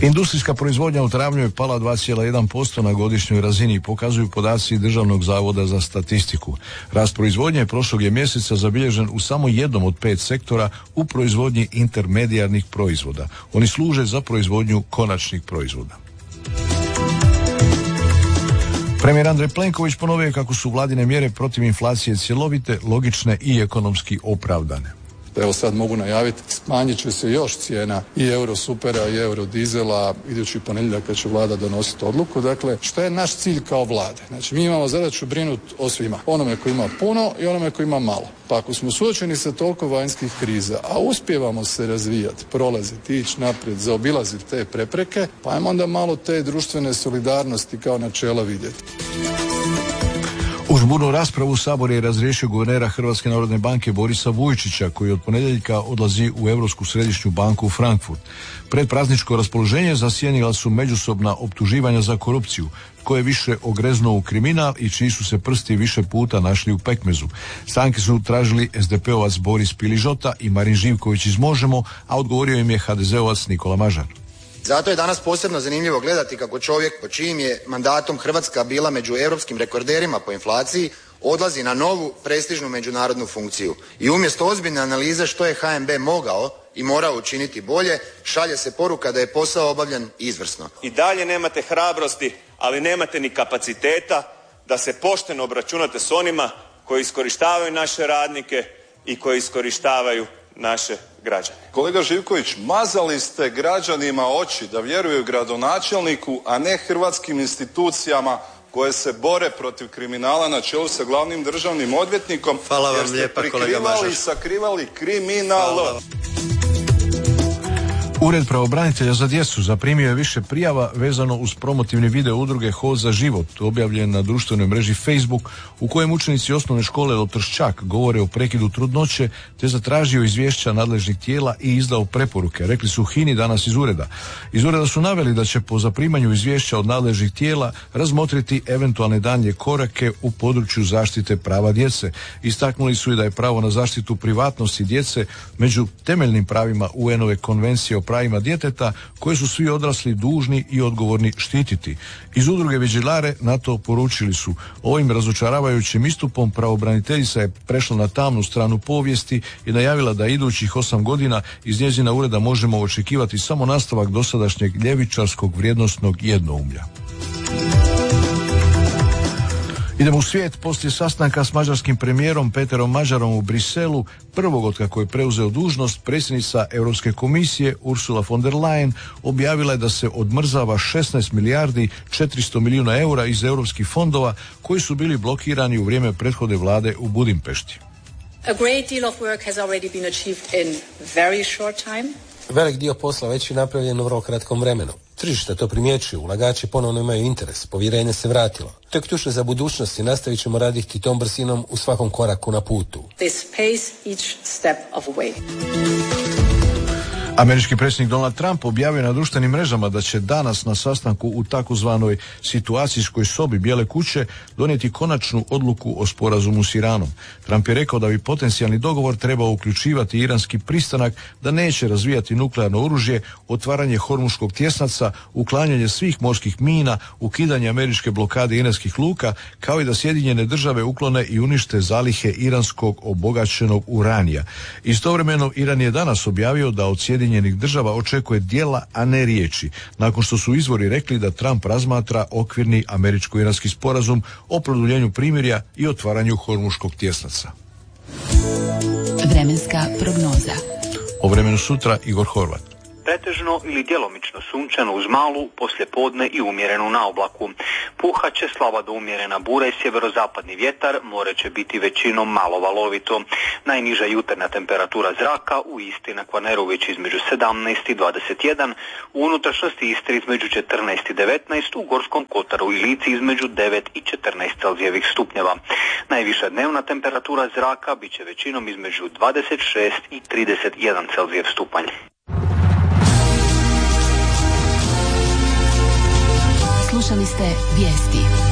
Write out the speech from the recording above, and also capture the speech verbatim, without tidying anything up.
Industrijska proizvodnja u travnju je pala dva zarez jedan posto na godišnjoj razini, pokazuju podaci Državnog zavoda za statistiku. Rast proizvodnje prošlog je mjeseca zabilježen u samo jednom od pet sektora u proizvodnji intermedijarnih proizvoda. Oni služe za proizvodnju konačnih proizvoda. Premijer Andrej Plenković ponovio je kako su vladine mjere protiv inflacije cjelovite, logične i ekonomski opravdane. Evo sad mogu najaviti, smanjit će se još cijena i Eurosupera i Eurodizela idući ponedjeljak kad će vlada donositi odluku. Dakle, što je naš cilj kao vlade? Znači, mi imamo zadaću brinuti o svima. Onome koji ima puno i onome koji ima malo. Pa ako smo suočeni sa toliko vanjskih kriza, a uspijevamo se razvijati, prolaziti, ići naprijed, zaobilaziti te prepreke, pa ajmo onda malo te društvene solidarnosti kao načela vidjeti. U žburnu raspravu Sabor je razriješio guvernera Hrvatske narodne banke Borisa Vujčića, koji od ponedjeljka odlazi u Europsku središnju banku u Frankfurt. Pred prazničko raspoloženje zasjenila su međusobna optuživanja za korupciju, tko je više ogreznuo u kriminal i čiji su se prsti više puta našli u pekmezu. Stanke su tražili es de pe ovac Boris Piližota i Marin Živković iz Možemo, a odgovorio im je ha de ze ovac Nikola Mažar. Zato je danas posebno zanimljivo gledati kako čovjek po čijim je mandatom Hrvatska bila među europskim rekorderima po inflaciji odlazi na novu prestižnu međunarodnu funkciju. I umjesto ozbiljne analize što je ha en be mogao i morao učiniti bolje, šalje se poruka da je posao obavljen izvrsno. I dalje nemate hrabrosti, ali nemate ni kapaciteta da se pošteno obračunate s onima koji iskorištavaju naše radnike i koji iskorištavaju naše građane. Kolega Živković, mazali ste građanima oči da vjeruju gradonačelniku, a ne hrvatskim institucijama koje se bore protiv kriminala na čelu sa glavnim državnim odvjetnikom. Hvala vam lijepa, kolega Mažar. Jer ste prikrivali i sakrivali kriminal. Hvala. Ured pravobranitelja za djecu zaprimio je više prijava vezano uz promotivni video udruge Hod za život, objavljen na društvenoj mreži Facebook, u kojem učenici osnovne škole Lotrščak govore o prekidu trudnoće, te zatražio izvješća nadležnih tijela i izdao preporuke, rekli su hini danas iz ureda. Iz ureda su naveli da će po zaprimanju izvješća od nadležnih tijela razmotriti eventualne daljnje korake u području zaštite prava djece. Istaknuli su i da je pravo na zaštitu privatnosti djece među temeljnim pravima u en-ove konvencije o pravima djeteta koje su svi odrasli dužni i odgovorni štititi. Iz udruge Vigilare na to poručili su: ovim razočaravajućim istupom pravobraniteljica je prešla na tamnu stranu povijesti i najavila da idućih osam godina iz njezina ureda možemo očekivati samo nastavak dosadašnjeg ljevičarskog vrijednosnog jednoumlja. Idemo u svijet. Poslije sastanka s mađarskim premijerom Peterom Mađarom u Briselu, prvog od kako je preuzeo dužnost, predsjednica Europske komisije Ursula von der Leyen objavila je da se odmrzava šesnaest milijardi četiristo milijuna eura iz europskih fondova koji su bili blokirani u vrijeme prethodne vlade u Budimpešti. A great deal of work has already been achieved in very short time. Velik dio posla već je napravljen u vrlo kratkom vremenu. Tržište to primjećuju, ulagači ponovno imaju interes, povjerenje se vratilo. To je ključno za budućnost i nastavit ćemo raditi tom brzinom u svakom koraku na putu. This pace each step of the way. Američki predsjednik Donald Trump objavio na društvenim mrežama da će danas na sastanku u takozvanoj situacijskoj sobi Bijele kuće donijeti konačnu odluku o sporazumu s Iranom. Trump je rekao da bi potencijalni dogovor trebao uključivati iranski pristanak da neće razvijati nuklearno oružje, otvaranje Hormuškog tjesnaca, uklanjanje svih morskih mina, ukidanje američke blokade iranskih luka, kao i da Sjedinjene države uklone i unište zalihe iranskog obogaćenog uranija. Istovremeno Iran je danas objavio da od Sjedinjenih država očekuje djela, a ne riječi, nakon što su izvori rekli da Trump razmatra okvirni američko-iranski sporazum o produljenju primirja i otvaranju Hormuškog tjesnaca. Vremenska prognoza. O vremenu sutra Igor Horvat. Pretežno ili djelomično sunčano uz malu, poslijepodne i umjerenu naoblaku. Puhat će slaba do umjerena bura i sjeverozapadni vjetar, more će biti većinom malo valovito. Najniža jutarnja temperatura zraka u Istri na Kvarneru već između sedamnaest i dvadeset jedan, u unutrašnjosti Istri između četrnaest i devetnaest, u Gorskom Kotaru i Lici između devet i četrnaest celzijevih stupnjeva. Najviša dnevna temperatura zraka bit će većinom između dvadeset šest i trideset jedan celzijev stupanj. Slušali ste vijesti.